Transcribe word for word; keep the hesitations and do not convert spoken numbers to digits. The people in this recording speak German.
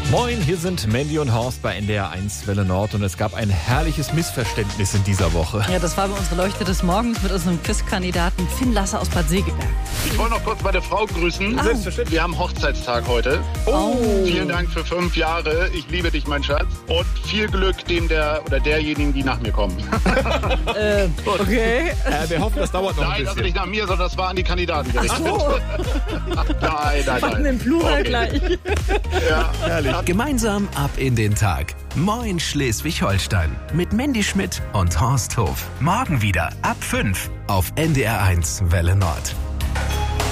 Moin, hier sind Mandy und Horst bei N D R eins Welle Nord und es gab ein herrliches Missverständnis in dieser Woche. Ja, das war bei unserer Leuchte des Morgens mit unserem Quizkandidaten Finn Lasser aus Bad Segeberg. Ich wollte noch kurz meine Frau grüßen. Oh. Selbstverständlich. Wir haben Hochzeitstag heute. Oh. Vielen Dank für fünf Jahre. Ich liebe dich, mein Schatz. Und viel Glück dem der oder derjenigen, die nach mir kommen. äh, okay. Äh, wir hoffen, das dauert noch Nein, ein also bisschen. nicht nach mir, sondern das war an die Kandidaten gerichtet. Ach so. Nein, nein, Machen nein. den Plural Okay. gleich. Ja, Herrlich. Gemeinsam ab in den Tag. Moin Schleswig-Holstein mit Mandy Schmidt und Horst Hof. Morgen wieder ab fünf auf N D R eins Welle Nord.